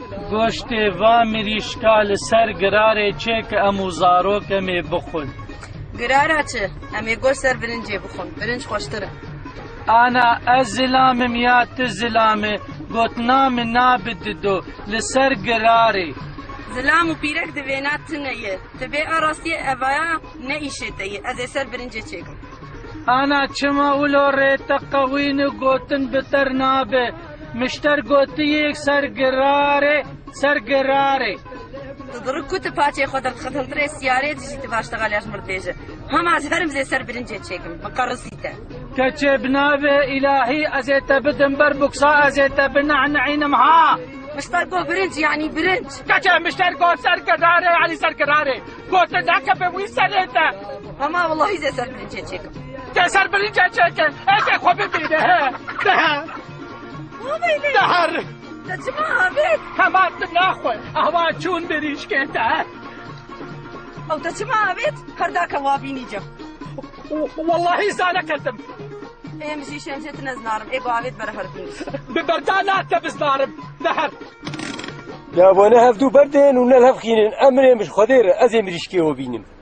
گۆشتێ وا مریشکا لەسەر گرارێ چێ کە ئەموو زارۆکەمێ بخۆن. گرارە چ؟ ئەمێ گۆشت سەر برنجێ بخۆن، برنج خۆشترە. ئانا ئەس زلامم یا تو زلامێ گوتنامە نابددۆ لەسەر گرارێ. زلام و پیرەک دەوێنات تنەیە، دەبێ ئاڕاستیە ئەڤایە نەئیشێتەیە، ئەزێ سەر برنجێ چێکم. ئانا چما ولۆ ڕێتە قەوینە گوتن بتەر نابێ، مشتەر گوتیەک سەر گرارێ سەر گرارێ. دڕک کوتە پاچێ خۆ دەرخەتەندرێ سیارێ دژیتە باشتەغالیاش مردێژە. هەماز هەرم زێ سەر برنجێ چێکم، مەقەڕسیتە. کەچێ بنابێ ئیلاهی ئەزێتە بدم بەر بوکسا ئەزێتە بنەعنەعینم ها. مشتەر گۆ برنج یعنی برنج. کەچێ مشتەر گۆ سەر گرارێ علی سەر گرارێ. گۆتە داکە بە وی سەرێتە. هەما وەڵڵاهی زێ سەر برنجێ چێکم. تێ سەر برنجێ چێکن، ئێکێ خۆ ببینە هە. دەهەر. دەچما ئاوێت؟ هەماتم ناخۆی، ئەوا چوون بریشکێتە. ئەو دەچما ئاوێت؟ هەرداکە وابینی جەم. واللهی زانەکەتم. ئێمەژی شەمجێت نەزنارم، ئێ باوێت بەرە هەربنی. ببەردا ناتکە بزنارم، دەهەر. یا بۆنە هەفتوو بەردێن و نەل هەفخینن ئەمرێ مش خۆدێرە ئەزێ مریشکێوە بینم.